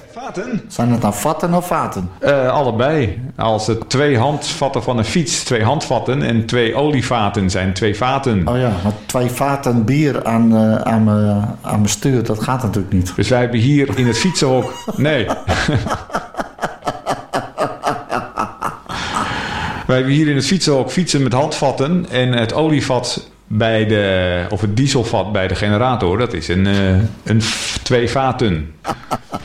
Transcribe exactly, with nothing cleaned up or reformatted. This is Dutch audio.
Vaten? Zijn het nou vatten of vaten? Uh, allebei. Als het twee handvatten van een fiets, twee handvatten en twee olievaten zijn twee vaten. Oh ja, maar twee vaten bier aan, uh, aan mijn stuur, dat gaat natuurlijk niet. Dus wij hebben hier in het fietsenhok... Nee. Wij hebben hier in het fietsenhok fietsen met handvatten en het olievat bij de, of het dieselvat bij de generator, dat is een, uh, een f- twee vaten.